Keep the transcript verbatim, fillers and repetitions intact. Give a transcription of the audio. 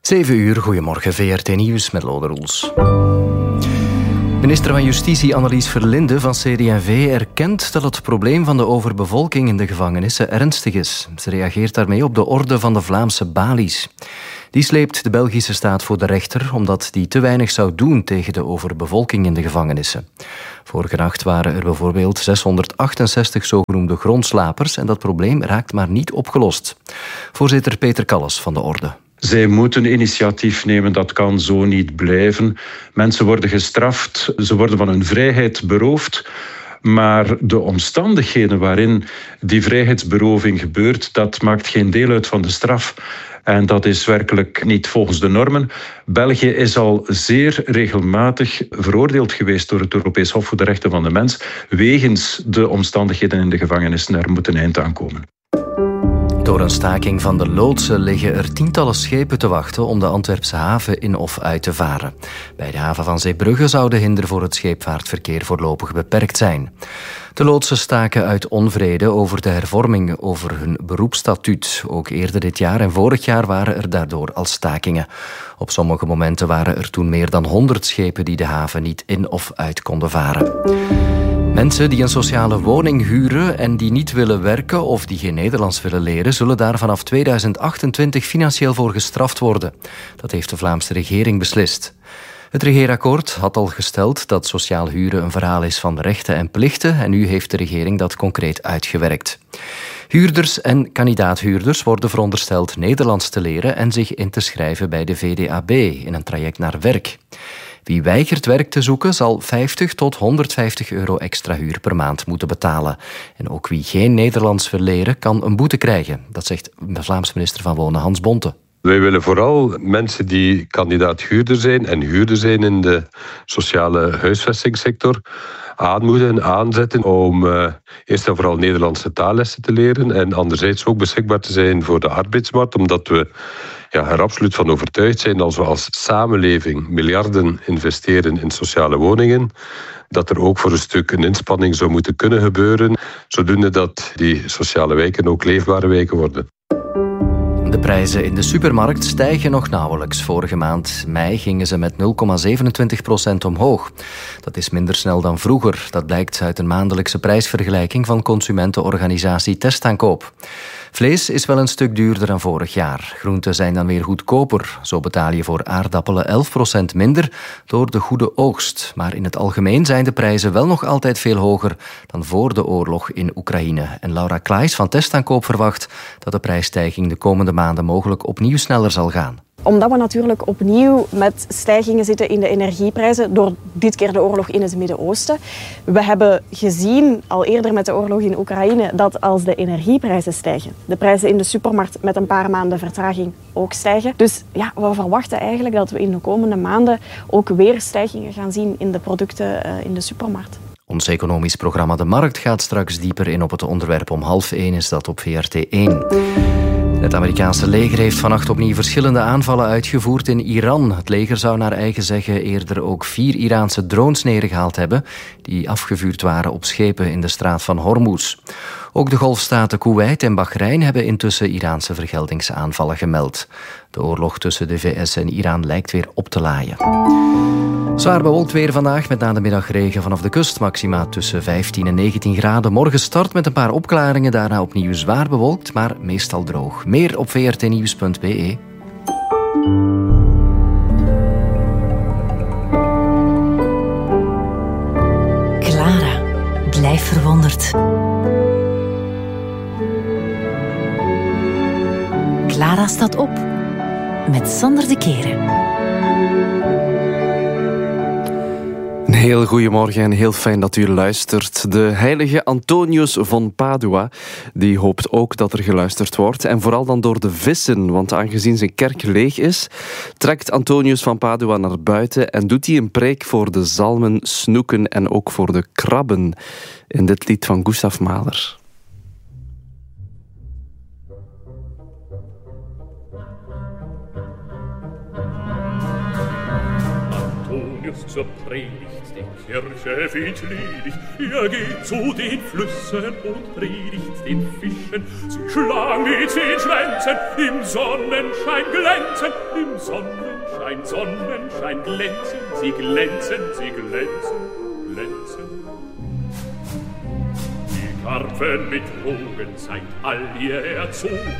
zeven uur, goedemorgen, V R T Nieuws met Lode Roels. Minister van Justitie Annelies Verlinde van C D en V erkent dat het probleem van de overbevolking in de gevangenissen ernstig is. Ze reageert daarmee op de orde van de Vlaamse balies. Die sleept de Belgische staat voor de rechter omdat die te weinig zou doen tegen de overbevolking in de gevangenissen. Vorige nacht waren er bijvoorbeeld zeshonderdachtenzestig zogenoemde grondslapers en dat probleem raakt maar niet opgelost. Voorzitter Peter Kalles van de orde. Zij moeten initiatief nemen, dat kan zo niet blijven. Mensen worden gestraft, ze worden van hun vrijheid beroofd. Maar de omstandigheden waarin die vrijheidsberoving gebeurt, dat maakt geen deel uit van de straf. En dat is werkelijk niet volgens de normen. België is al zeer regelmatig veroordeeld geweest door het Europees Hof voor de Rechten van de Mens wegens de omstandigheden in de gevangenissen. Er moet een eind aan komen. Door een staking van de loodsen liggen er tientallen schepen te wachten om de Antwerpse haven in of uit te varen. Bij de haven van Zeebrugge zou de hinder voor het scheepvaartverkeer voorlopig beperkt zijn. De loodsen staken uit onvrede over de hervorming over hun beroepsstatuut. Ook eerder dit jaar en vorig jaar waren er daardoor al stakingen. Op sommige momenten waren er toen meer dan honderd schepen die de haven niet in of uit konden varen. Mensen die een sociale woning huren en die niet willen werken of die geen Nederlands willen leren, zullen daar vanaf tweeduizend achtentwintig financieel voor gestraft worden. Dat heeft de Vlaamse regering beslist. Het regeerakkoord had al gesteld dat sociaal huren een verhaal is van rechten en plichten en nu heeft de regering dat concreet uitgewerkt. Huurders en kandidaathuurders worden verondersteld Nederlands te leren en zich in te schrijven bij de V D A B in een traject naar werk. Wie weigert werk te zoeken zal vijftig tot honderdvijftig euro extra huur per maand moeten betalen. En ook wie geen Nederlands wil leren kan een boete krijgen. Dat zegt de Vlaamse minister van Wonen Hans Bonte. Wij willen vooral mensen die kandidaat huurder zijn en huurder zijn in de sociale huisvestingssector aanmoedigen, aanzetten om uh, eerst en vooral Nederlandse taallessen te leren en anderzijds ook beschikbaar te zijn voor de arbeidsmarkt, omdat we ja, er absoluut van overtuigd zijn als we als samenleving miljarden investeren in sociale woningen, dat er ook voor een stuk een inspanning zou moeten kunnen gebeuren, zodoende dat die sociale wijken ook leefbare wijken worden. De prijzen in de supermarkt stijgen nog nauwelijks. Vorige maand mei gingen ze met nul komma zevenentwintig procent omhoog. Dat is minder snel dan vroeger. Dat blijkt uit een maandelijkse prijsvergelijking van consumentenorganisatie Testaankoop. Vlees is wel een stuk duurder dan vorig jaar. Groenten zijn dan weer goedkoper. Zo betaal je voor aardappelen elf procent minder door de goede oogst. Maar in het algemeen zijn de prijzen wel nog altijd veel hoger dan voor de oorlog in Oekraïne. En Laura Klaes van Testaankoop verwacht dat de prijsstijging de komende maanden mogelijk opnieuw sneller zal gaan. Omdat we natuurlijk opnieuw met stijgingen zitten in de energieprijzen, door dit keer de oorlog in het Midden-Oosten. We hebben gezien, al eerder met de oorlog in Oekraïne, dat als de energieprijzen stijgen, de prijzen in de supermarkt met een paar maanden vertraging ook stijgen. Dus ja, we verwachten eigenlijk dat we in de komende maanden ook weer stijgingen gaan zien in de producten uh, in de supermarkt. Ons economisch programma De Markt gaat straks dieper in op het onderwerp. Om half één is dat op V R T één. Het Amerikaanse leger heeft vannacht opnieuw verschillende aanvallen uitgevoerd in Iran. Het leger zou naar eigen zeggen eerder ook vier Iraanse drones neergehaald hebben die afgevuurd waren op schepen in de straat van Hormuz. Ook de golfstaten Koeweit en Bahrein hebben intussen Iraanse vergeldingsaanvallen gemeld. De oorlog tussen de V S en Iran lijkt weer op te laaien. Zwaar bewolkt weer vandaag met na de middag regen vanaf de kust. Maxima tussen vijftien en negentien graden. Morgen start met een paar opklaringen. Daarna opnieuw zwaar bewolkt, maar meestal droog. Meer op v r t nieuws punt b e. Clara, blijf verwonderd. Clara staat op met Sander de Keren. Een heel goedemorgen en heel fijn dat u luistert. De heilige Antonius van Padua die hoopt ook dat er geluisterd wordt. En vooral dan door de vissen, want aangezien zijn kerk leeg is, trekt Antonius van Padua naar buiten en doet hij een preek voor de zalmen, snoeken en ook voor de krabben. In dit lied van Gustav Mahler. erst zur Predigt, die Kirche wird ledig. Er geht zu den Flüssen und predigt den Fischen. Sie schlagen mit den Schwänzen, im Sonnenschein glänzen, im Sonnenschein, Sonnenschein glänzen, sie glänzen, sie glänzen, glänzen. Die Karpfen mit Rogen seid all ihr erzogen.